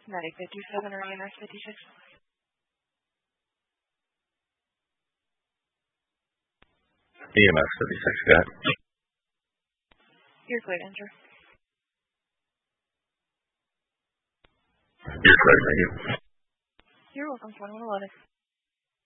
Medic 57 or EMS 56. EMS 56, got it. You're clear, enter. You're clear, thank you. You're welcome, 2111.